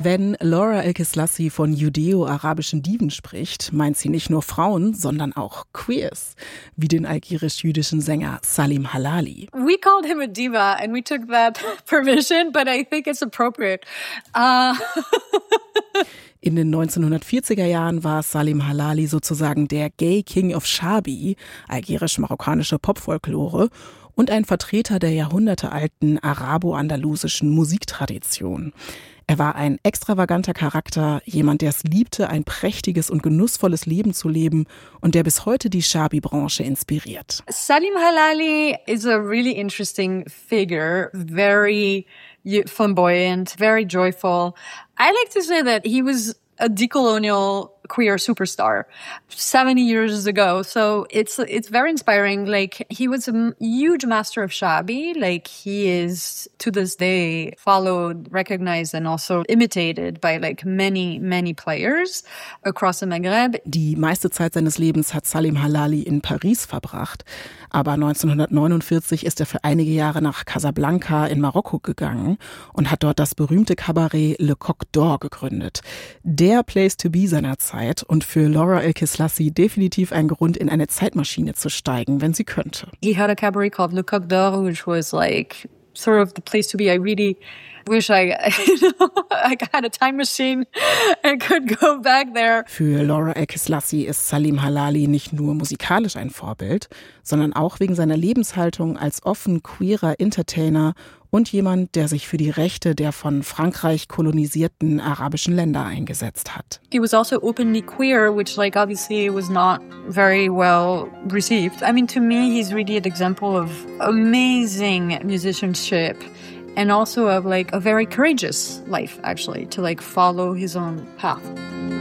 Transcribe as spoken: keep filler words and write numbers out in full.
Wenn Laura El-Kislassi von judäo-arabischen Diven spricht, meint sie nicht nur Frauen, sondern auch Queers, wie den algerisch-jüdischen Sänger Salim Halali. We called him a diva and we took that permission, but I think it's appropriate. Uh In den neunzehnhundertvierziger Jahren war Salim Halali sozusagen der Gay King of Shabi, algerisch-marokkanische Popfolklore, und ein Vertreter der jahrhundertealten arabo-andalusischen Musiktradition. Er war ein extravaganter Charakter, jemand, der es liebte, ein prächtiges und genussvolles Leben zu leben und der bis heute die Shabi-Branche inspiriert. Salim Halali is a really interesting figure, very flamboyant, very joyful. I like to say that he was a decolonial queer superstar seventy years ago. So it's it's very inspiring. Like, he was a huge master of Shabi. Like, he is to this day followed, recognized and also imitated by like many, many players across the Maghreb. Die meiste Zeit seines Lebens hat Salim Halali in Paris verbracht. Aber neunzehnhundertneunundvierzig ist er für einige Jahre nach Casablanca in Marokko gegangen und hat dort das berühmte Kabarett Le Coq d'Or gegründet. Der Place to be seiner Zeit und für Laura El-Kislassi definitiv ein Grund, in eine Zeitmaschine zu steigen, wenn sie könnte. He had a cabaret called Le Coq d'Or, which was like sort of the place to be. I really wish I, you know, I had a time machine and could go back there. Für Laura El-Kislassi ist Salim Halali nicht nur musikalisch ein Vorbild, sondern auch wegen seiner Lebenshaltung als offen queerer Entertainer und jemand, der sich für die Rechte der von Frankreich kolonisierten arabischen Länder eingesetzt hat. He was also openly queer, which like obviously was not very well received. I mean, to me, he's really an example of amazing musicianship and also of like a very courageous life, actually, to like follow his own path.